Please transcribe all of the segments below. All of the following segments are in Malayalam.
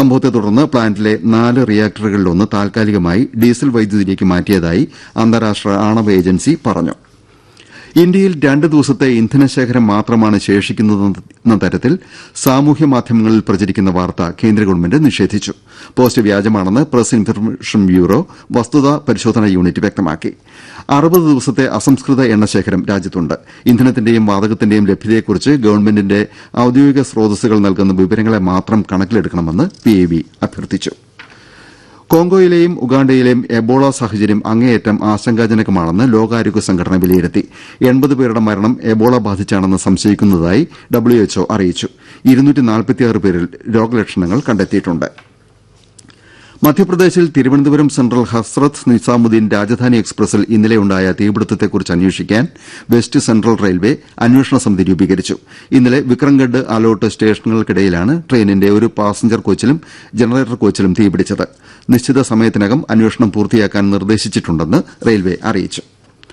സംഭവത്തെ തുടർന്ന് പ്ലാന്റിലെ 4 റിയാക്ടറുകളിലൊന്ന് താൽക്കാലികമായി ഡീസൽ വൈദ്യുതിയിലേക്ക് മാറ്റിയതായി അന്താരാഷ്ട്ര ആണവ ഏജൻസി പറഞ്ഞു. ഇന്ത്യയിൽ 2 ദിവസത്തെ ഇന്ധനശേഖരം മാത്രമാണ് ശേഷിക്കുന്നതെന്ന തരത്തിൽ സാമൂഹ്യ മാധ്യമങ്ങളിൽ പ്രചരിക്കുന്ന വാർത്ത കേന്ദ്ര ഗവൺമെന്റ് നിഷേധിച്ചു. പോസ്റ്റ് വ്യാജമാണെന്ന് പ്രസ് ഇൻഫർമേഷൻ ബ്യൂറോ വസ്തുതാ പരിശോധനാ യൂണിറ്റ് വ്യക്തമാക്കി. 60 ദിവസത്തെ അസംസ്കൃത എണ്ണശേഖരം രാജ്യത്തുണ്ട്. ഇന്ധനത്തിന്റെയും വാതകത്തിന്റെയും ലഭ്യതയെക്കുറിച്ച് ഗവൺമെന്റിന്റെ ഔദ്യോഗിക സ്രോതസ്സുകൾ നൽകുന്ന വിവരങ്ങളെ മാത്രം കണക്കിലെടുക്കണമെന്ന് PIB അഭ്യർത്ഥിച്ചു. കോങ്കോയിലെയും ഉഗാണ്ടയിലെയും എബോള സാഹചര്യം അങ്ങേയറ്റം ആശങ്കാജനകമാണെന്ന് ലോകാരോഗ്യ സംഘടന വിലയിരുത്തി. 80 പേരുടെ മരണം എബോള ബാധിച്ചാണെന്ന് സംശയിക്കുന്നതായി WHO അറിയിച്ചു. 246 പേരിൽ രോഗലക്ഷണങ്ങൾ കണ്ടെത്തിയിട്ടുണ്ട്. മധ്യപ്രദേശിൽ തിരുവനന്തപുരം സെൻട്രൽ ഹസ്രത്ത് നിസാമുദ്ദീൻ രാജധാനി എക്സ്പ്രസിൽ ഇന്നലെയുണ്ടായ തീപിടുത്തത്തെക്കുറിച്ച് അന്വേഷിക്കാൻ വെസ്റ്റ് സെൻട്രൽ റെയിൽവേ അന്വേഷണ സമിതി രൂപീകരിച്ചു. ഇന്നലെ വിക്രംഗഡ് അലോട്ട് സ്റ്റേഷനുകൾക്കിടയിലാണ് ട്രെയിനിന്റെ ഒരു പാസഞ്ചർ കോച്ചിലും ജനറേറ്റർ കോച്ചിലും തീപിടിച്ചത്. നിശ്ചിത സമയത്തിനകം അന്വേഷണം പൂർത്തിയാക്കാൻ നിർദ്ദേശിച്ചിട്ടുണ്ടെന്ന് റെയിൽവേ അറിയിച്ചു.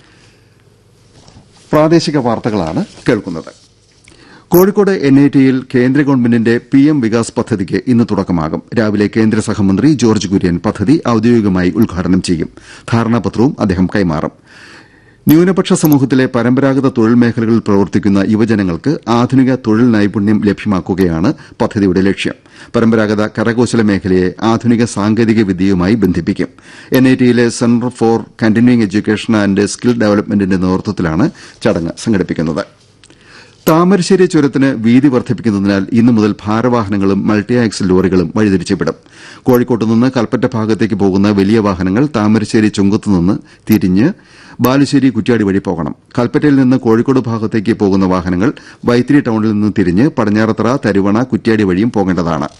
കോഴിക്കോട് NITയിൽ കേന്ദ്ര ഗവൺമെന്റിന്റെ PM വികാസ് പദ്ധതിക്ക് ഇന്ന് തുടക്കമാകും. രാവിലെ കേന്ദ്ര സഹമന്ത്രി ജോർജ് കുര്യൻ പദ്ധതി ഔദ്യോഗികമായി ഉദ്ഘാടനം ചെയ്യും. ധാരണാപത്രവും അദ്ദേഹം കൈമാറും. ന്യൂനപക്ഷ സമൂഹത്തിലെ പരമ്പരാഗത തൊഴിൽ മേഖലകളിൽ പ്രവർത്തിക്കുന്ന യുവജനങ്ങൾക്ക് ആധുനിക തൊഴിൽ നൈപുണ്യം ലഭ്യമാക്കുകയാണ് പദ്ധതിയുടെ ലക്ഷ്യം. പരമ്പരാഗത കരകൌശല മേഖലയെ ആധുനിക സാങ്കേതിക വിദ്യയുമായി ബന്ധിപ്പിക്കും. NITയിലെ centre for continuing education and skill ഡെവലപ്മെന്റിന്റെ നേതൃത്വത്തിലാണ് ചടങ്ങ് സംഘടിപ്പിക്കുന്നത്. താമരശ്ശേരി ചുരത്തിന് വീതി വർദ്ധിപ്പിക്കുന്നതിനാൽ ഇന്നു മുതൽ ഭാരവാഹനങ്ങളും മൾട്ടി ആക്സിൽ ലോറികളും വഴിതിരിച്ചുവിടും. കോഴിക്കോട്ട് നിന്ന് കൽപ്പറ്റ ഭാഗത്തേക്ക് പോകുന്ന വലിയ വാഹനങ്ങൾ താമരശ്ശേരി ചുങ്കത്തുനിന്ന് തിരിഞ്ഞ് ബാലുശ്ശേരി കുറ്റ്യാടി വഴി പോകണം. കൽപ്പറ്റയിൽ നിന്ന് കോഴിക്കോട് ഭാഗത്തേക്ക് പോകുന്ന വാഹനങ്ങൾ വൈത്തിരി ടൌണിൽ നിന്ന് തിരിഞ്ഞ് പടിഞ്ഞാറത്തറ, തരുവണ, കുറ്റ്യാടി വഴിയും പോകേണ്ടതാണ്.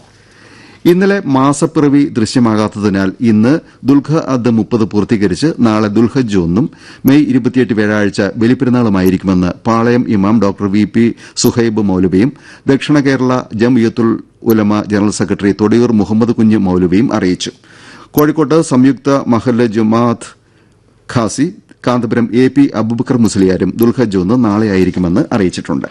ഇന്നലെ മാസപ്പിറവി ദൃശ്യമാകാത്തതിനാൽ ഇന്ന് ദുൽഖഅദ് 30 പൂർത്തീകരിച്ച് നാളെ ദുൽഹജ്ജ് 1 മെയ് 28 വ്യാഴാഴ്ച ബലിപ്പെരുന്നാളുമായിരിക്കുമെന്ന് പാളയം ഇമാം ഡോക്ടർ VP സുഹൈബ് മൌലവിയും ദക്ഷിണ കേരള ജംഇയ്യത്തുൽ ഉലമ ജനറൽ സെക്രട്ടറി തൊടിയൂർ മുഹമ്മദ് കുഞ്ഞ് മൌലവിയും അറിയിച്ചു. കോഴിക്കോട്ട് സംയുക്ത മഹല്ല് ജുമാഅത്ത് ഖാസി കാന്തപുരം AP അബൂബക്കർ മുസ്ലിയാരും ദുൽഹജ്ജ് 1 നാളെയായിരിക്കുമെന്ന് അറിയിച്ചിട്ടുണ്ട്.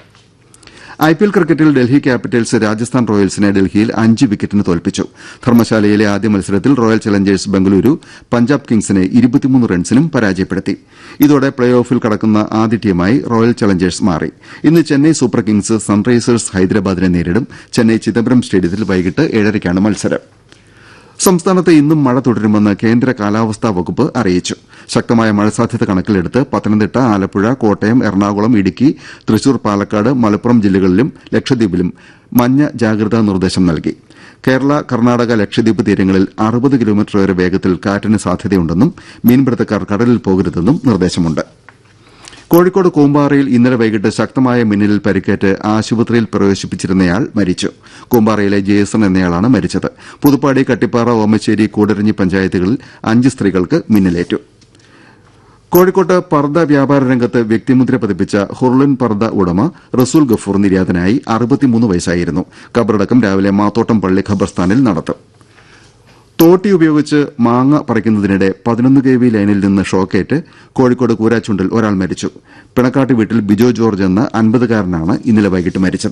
IPL ക്രിക്കറ്റിൽ ഡൽഹി ക്യാപിറ്റൽസ് രാജസ്ഥാൻ റോയൽസിനെ ഡൽഹിയിൽ 5 വിക്കറ്റിന് തോൽപ്പിച്ചു. ധർമ്മശാലയിലെ ആദ്യ മത്സരത്തിൽ റോയൽ ചലഞ്ചേഴ്സ് ബംഗളൂരു പഞ്ചാബ് കിങ്സിനെ 23 റൺസിനും പരാജയപ്പെടുത്തി. ഇതോടെ പ്ലേ ഓഫിൽ കടക്കുന്ന ആദ്യ ടീമായി റോയൽ ചലഞ്ചേഴ്സ് മാറി. ഇന്ന് ചെന്നൈ സൂപ്പർ കിങ്സ് സൺറൈസേഴ്സ് ഹൈദരാബാദിനെ നേരിടും. ചെന്നൈ ചിദംബരം സ്റ്റേഡിയത്തിൽ വൈകിട്ട് 7:30ക്കാണ് മത്സരം. സംസ്ഥാനത്ത് ഇന്നും മഴ തുടരുമെന്ന് കേന്ദ്ര കാലാവസ്ഥാ വകുപ്പ് അറിയിച്ചു. ശക്തമായ മഴ സാധ്യത കണക്കിലെടുത്ത് പത്തനംതിട്ട, ആലപ്പുഴ, കോട്ടയം, എറണാകുളം, ഇടുക്കി, തൃശൂർ, പാലക്കാട്, മലപ്പുറം ജില്ലകളിലും ലക്ഷദ്വീപിലും മഞ്ഞ ജാഗ്രതാ നിർദ്ദേശം നൽകി. കേരള, കർണാടക, ലക്ഷദ്വീപ് തീരങ്ങളിൽ 60 കിലോമീറ്റർ വരെ വേഗത്തിൽ കാറ്റിന് സാധ്യതയുണ്ടെന്നും മീൻപിടുത്തക്കാർ കടലിൽ പോകരുതെന്നും നിർദ്ദേശമുണ്ട്. കോഴിക്കോട് കൂമ്പാറയിൽ ഇന്നലെ വൈകിട്ട് ശക്തമായ മിന്നലിൽ പരിക്കേറ്റ് ആശുപത്രിയിൽ പ്രവേശിപ്പിച്ചിരുന്നയാൾ മരിച്ചു. കൂമ്പാറയിലെ ജേസൺ എന്നയാളാണ് മരിച്ചത്. പുതുപ്പാടി, കട്ടിപ്പാറ, ഓമശ്ശേരി, കൂടരഞ്ഞി പഞ്ചായത്തുകളിൽ 5 സ്ത്രീകൾക്ക് മിന്നലേറ്റു. കോഴിക്കോട്ട് പർദ്ദ വ്യാപാര രംഗത്ത് വ്യക്തിമുദ്ര പതിപ്പിച്ച ഹുർലിൻ പർദ്ദ ഉടമ റസൂൽ ഗഫൂർ നിര്യാതനായി. 63 വയസ്സായിരുന്നു. ഖബറടക്കം രാവിലെ മാത്തോട്ടം പള്ളി ഖബർസ്ഥാനിൽ നടത്തും. തോട്ടി ഉപയോഗിച്ച് മാങ്ങ പറിക്കുന്നതിനിടെ 11 kV ലൈനിൽ നിന്ന് ഷോക്കേറ്റ് കോഴിക്കോട് കൂരാച്ചുണ്ടിൽ ഒരാൾ മരിച്ചു. പിണക്കാട്ട് വീട്ടിൽ ബിജോ ജോർജ് എന്ന 50-കാരനാണ് ഇന്നലെ വൈകിട്ട് മരിച്ചത്.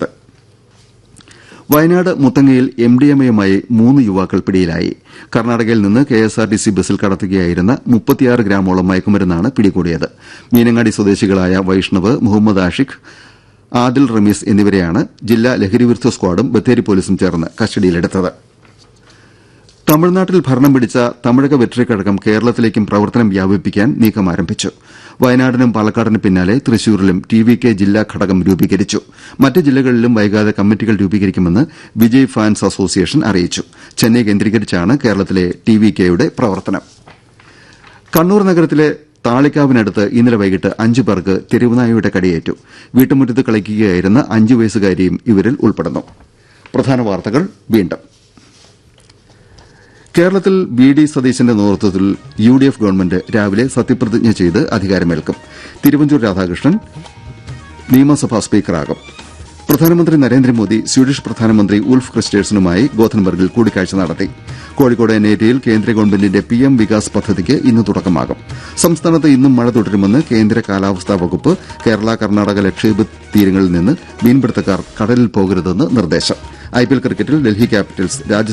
വയനാട് മുത്തങ്ങയിൽ MDMAയുമായി 3 യുവാക്കൾ പിടിയിലായി. കർണാടകയിൽ നിന്ന് KSRTC ബസ്സിൽ കടത്തുകയായിരുന്ന 36 ഗ്രാമോളം മയക്കുമരുന്നാണ് പിടികൂടിയത്. മീനങ്ങാടി സ്വദേശികളായ വൈഷ്ണവ്, മുഹമ്മദ് ആഷിഖ്, ആദിൽ റമീസ് എന്നിവരെയാണ് ജില്ലാ ലഹരിവിരുദ്ധ സ്ക്വാഡും ബത്തേരി പോലീസും ചേർന്ന് കസ്റ്റഡിയിലെടുത്തത്. തമിഴ്നാട്ടിൽ ഭരണം പിടിച്ച തമിഴക വെട്രി കഴകം കേരളത്തിലേക്കും പ്രവർത്തനം വ്യാപിപ്പിക്കാൻ നീക്കം ആരംഭിച്ചു. വയനാടിനും പാലക്കാടിനും പിന്നാലെ തൃശൂരിലും TVK ജില്ലാ ഘടകം രൂപീകരിച്ചു. മറ്റ് ജില്ലകളിലും വൈകാതെ കമ്മിറ്റികൾ രൂപീകരിക്കുമെന്ന് വിജയ് ഫാൻസ് അസോസിയേഷൻ അറിയിച്ചു. ചെന്നൈ കേന്ദ്രീകരിച്ചാണ് കേരളത്തിലെ TVKയുടെ പ്രവർത്തനം. കണ്ണൂർ നഗരത്തിലെ താളിക്കാവിനടുത്ത് ഇന്നലെ വൈകിട്ട് 5 പേർക്ക് തെരുവുനായയുടെ കടിയേറ്റു. വീട്ടുമുറ്റത്ത് കളിക്കുകയായിരുന്ന 5 വയസ്സുകാരിയും ഇവരിൽ ഉൾപ്പെടുന്നു. പ്രധാന വാർത്തകൾ വീണ്ടും. കേരളത്തിൽ VD സതീശന്റെ നേതൃത്വത്തിൽ UDF ഗവൺമെന്റ് രാവിലെ സത്യപ്രതിജ്ഞ ചെയ്ത് അധികാരമേൽക്കും. തിരുവഞ്ചൂർ രാധാകൃഷ്ണൻ നിയമസഭാ സ്പീക്കറാകും. പ്രധാനമന്ത്രി നരേന്ദ്രമോദി സ്വീഡിഷ് പ്രധാനമന്ത്രി ഉൾഫ് ക്രിസ്റ്റേഴ്സനുമായി ഗോഥൻബർഗിൽ കൂടിക്കാഴ്ച നടത്തി. കോഴിക്കോട് NITയിൽ കേന്ദ്ര ഗവൺമെന്റിന്റെ PM വികാസ് പദ്ധതിക്ക് ഇന്ന് തുടക്കമാകും. സംസ്ഥാനത്ത് ഇന്നും മഴ തുടരുമെന്ന് കേന്ദ്ര കാലാവസ്ഥാ വകുപ്പ്. കേരള, കർണാടക, ലക്ഷദ്വീപ് തീരങ്ങളിൽ നിന്ന് മീൻപിടുത്തക്കാർ കടലിൽ പോകരുതെന്ന് നിർദ്ദേശം. IPL ക്രിക്കറ്റിൽ ഡൽഹി ക്യാപിറ്റൽസ്